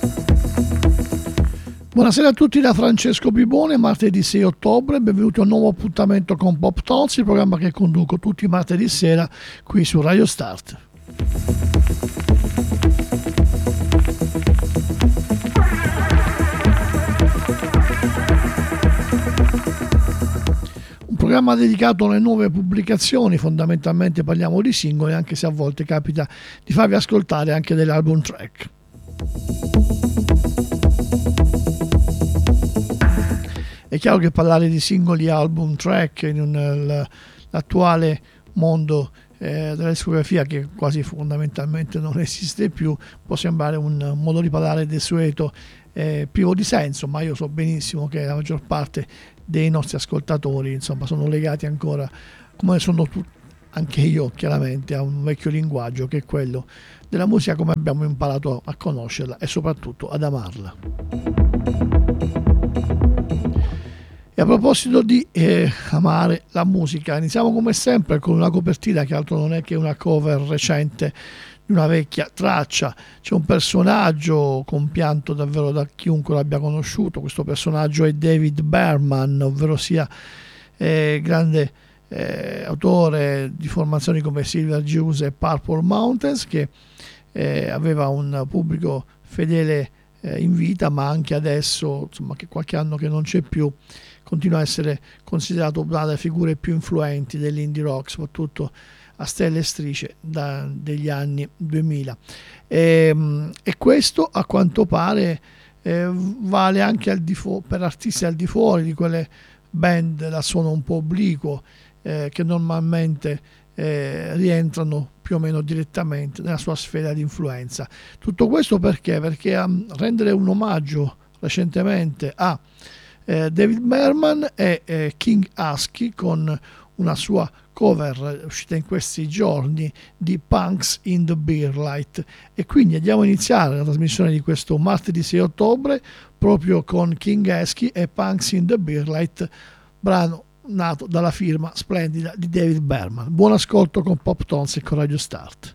Buonasera a tutti da Francesco Bibone, martedì 6 ottobre, benvenuti a un nuovo appuntamento con Pop Talks, il programma che conduco tutti i martedì sera qui su Radio Start. Un programma dedicato alle nuove pubblicazioni, fondamentalmente parliamo di singoli, anche se a volte capita di farvi ascoltare anche delle album track. È chiaro che parlare di singoli album track nell'attuale mondo della discografia, che quasi fondamentalmente non esiste più, può sembrare un modo di parlare desueto, privo di senso, ma io so benissimo che la maggior parte dei nostri ascoltatori, insomma, sono legati ancora, come sono anche io chiaramente, a un vecchio linguaggio che è quello della musica come abbiamo imparato a conoscerla e soprattutto ad amarla. E a proposito di amare la musica, iniziamo come sempre con una copertina che altro non è che una cover recente di una vecchia traccia. C'è un personaggio compianto davvero da chiunque l'abbia conosciuto. Questo personaggio è David Berman, ovvero sia grande autore di formazioni come Silver Jews e Purple Mountains, che aveva un pubblico fedele in vita, ma anche adesso, insomma, che qualche anno che non c'è più, continua a essere considerato una delle figure più influenti dell'indie rock, soprattutto a stelle e strisce degli anni 2000. E questo a quanto pare vale anche per artisti al di fuori di quelle band da suono un po' obliquo che normalmente rientrano più o meno direttamente nella sua sfera di influenza. Tutto questo perché? Perché a rendere un omaggio recentemente a David Berman e King Husky con una sua cover uscita in questi giorni di Punks in the Beer Light, e quindi andiamo a iniziare la trasmissione di questo martedì 6 ottobre proprio con King Husky e Punks in the Beer Light, brano nato dalla firma splendida di David Berman. Buon ascolto con Pop Tones e con Radio Start.